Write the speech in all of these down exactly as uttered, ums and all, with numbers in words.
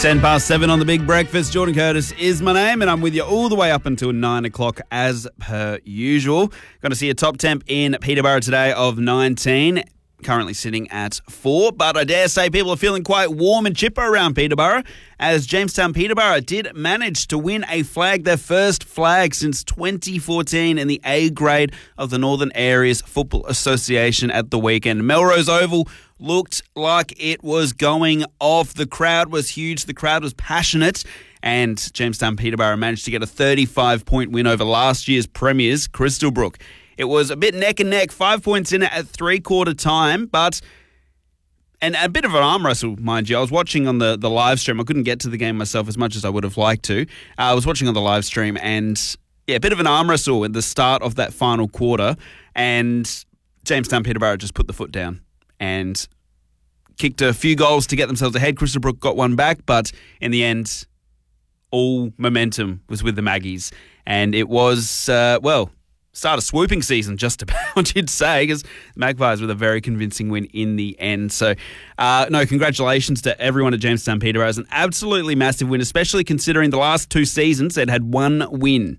ten past seven on the Big Breakfast. Jordan Curtis is my name, and I'm with you all the way up until nine o'clock as per usual. Going to see a top temp in Peterborough today of nineteen, currently sitting at four, but I dare say people are feeling quite warm and chipper around Peterborough, as Jamestown Peterborough did manage to win a flag, their first flag since twenty fourteen in the A grade of the Northern Areas Football Association at the weekend. Melrose Oval looked like it was going off. The crowd was huge. The crowd was passionate. And Jamestown Peterborough managed to get a thirty-five point win over last year's premiers, Crystalbrook. It was a bit neck and neck, five points in it at three-quarter time, but and a bit of an arm wrestle, mind you. I was watching on the, the live stream. I couldn't get to the game myself as much as I would have liked to. Uh, I was watching on the live stream, and yeah, a bit of an arm wrestle at the start of that final quarter, and Jamestown Peterborough just put the foot down and kicked a few goals to get themselves ahead. Crystalbrook got one back, but in the end, all momentum was with the Maggies. And it was, uh, well, start a swooping season, just about, you'd say, because Magpies with a very convincing win in the end. So, uh, no, congratulations to everyone at Jamestown Peterborough. It was an absolutely massive win, especially considering the last two seasons they'd had one win.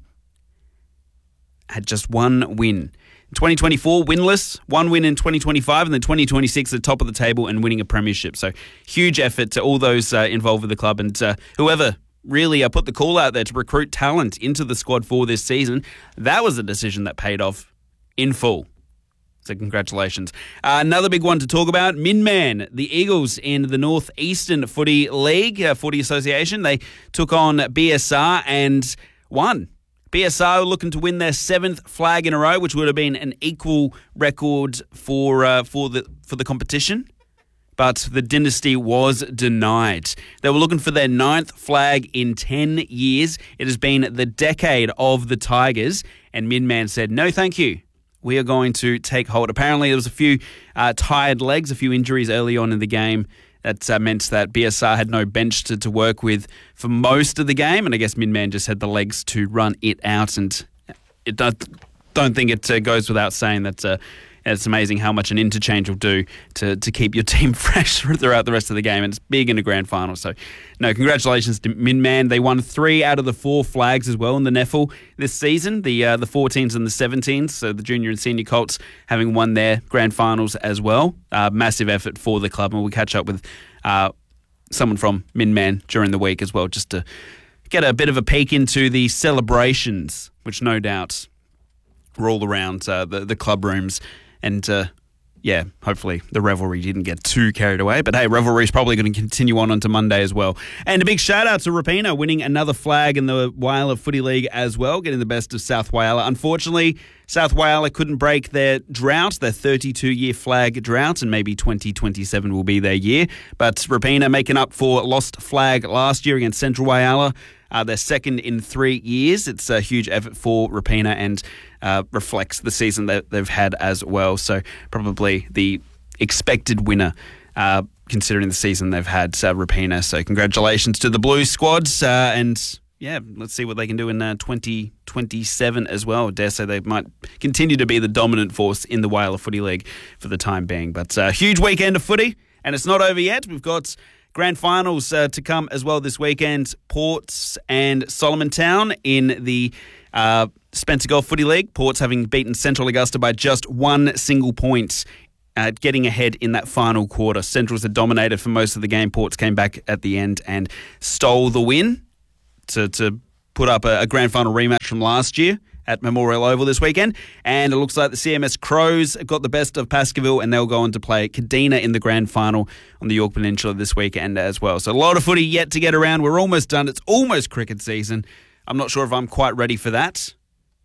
Had just one win. twenty twenty-four, winless, one win in twenty twenty-five, and then twenty twenty-six at the top of the table and winning a premiership. So huge effort to all those uh, involved with the club, and uh, whoever really uh, put the call out there to recruit talent into the squad for this season. That was a decision that paid off in full. So congratulations. Uh, another big one to talk about, Minman, the Eagles in the North Eastern Footy League, uh, Footy Association. They took on B S R and won. B S R looking to win their seventh flag in a row, which would have been an equal record for uh, for the for the competition. But the dynasty was denied. They were looking for their ninth flag in ten years. It has been the decade of the Tigers, and Minman said, no, thank you. We are going to take hold. Apparently, there was a few uh, tired legs, a few injuries early on in the game. That uh, meant that B S R had no bench to, to work with for most of the game, and I guess Minman just had the legs to run it out. And it don't, don't think it uh, goes without saying that uh, it's amazing how much an interchange will do to, to keep your team fresh throughout the rest of the game, and it's big in a grand final. So, no, congratulations to Minman. They won three out of the four flags as well in the N E F L this season, the uh, the fourteens and the seventeens, so the junior and senior Colts having won their grand finals as well. Uh, massive effort for the club, and we'll catch up with uh, someone from Minman during the week as well, just to get a bit of a peek into the celebrations, which no doubt were all around uh, the, the club rooms. And, uh, yeah, hopefully the revelry didn't get too carried away. But, hey, revelry is probably going to continue on onto Monday as well. And a big shout-out to Rapina winning another flag in the Whyalla Footy League as well, getting the best of South Whyalla. Unfortunately, South Whyalla couldn't break their drought, their thirty-two year flag drought, and maybe twenty twenty-seven will be their year. But Rapina making up for lost flag last year against Central Whyalla. Uh, they're second in three years. It's a huge effort for Rapina and uh, reflects the season that they've had as well. So probably the expected winner, uh, considering the season they've had, uh, Rapina. So congratulations to the Blues squads. Uh, and, yeah, let's see what they can do in uh, twenty twenty-seven as well. I dare say they might continue to be the dominant force in the Whyalla Footy League for the time being. But a uh, huge weekend of footy, and it's not over yet. We've got grand finals uh, to come as well this weekend. Ports and Solomon Town in the uh, Spencer Golf Footy League. Ports having beaten Central Augusta by just one single point, uh, getting ahead in that final quarter. Centrals had dominated for most of the game. Ports came back at the end and stole the win to, to put up a, a grand final rematch from last year at Memorial Oval this weekend. And it looks like the C M S Crows got the best of Baskerville, and they'll go on to play Kadina in the grand final on the York Peninsula this weekend as well. So a lot of footy yet to get around. We're almost done. It's almost cricket season. I'm not sure if I'm quite ready for that,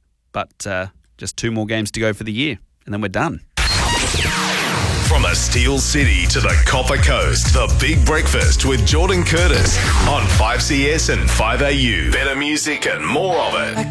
but uh, just two more games to go for the year, and then we're done. From the Steel City to the Copper Coast, the Big Breakfast with Jordan Curtis on five C S and five A U. Better music and more of it.